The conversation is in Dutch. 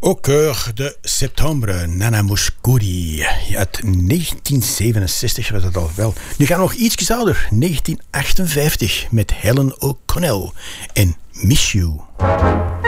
Au cœur de septembre, Nana Mouskouri. Uit 1967 was dat al wel. Nu gaan we nog iets ouder. 1958 met Helen O'Connell en Miss You.